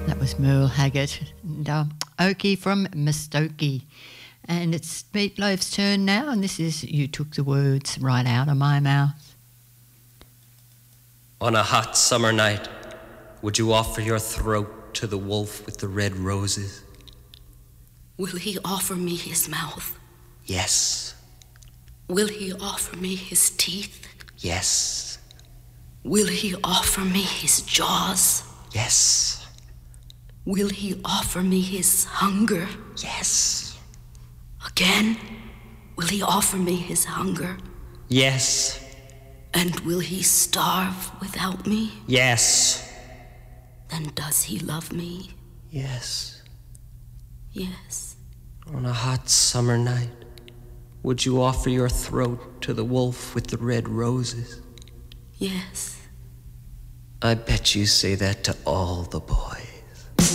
That was Merle Haggard and Okie from Mustokie. And it's Meatloaf's turn now, and this is You Took the Words Right Out of My Mouth. On a hot summer night, would you offer your throat to the wolf with the red roses? Will he offer me his mouth? Yes. Will he offer me his teeth? Yes. Will he offer me his jaws? Yes. Will he offer me his hunger? Yes. Again, will he offer me his hunger? Yes. And will he starve without me? Yes. Then does he love me? Yes. Yes. On a hot summer night, would you offer your throat to the wolf with the red roses? Yes. I bet you say that to all the boys.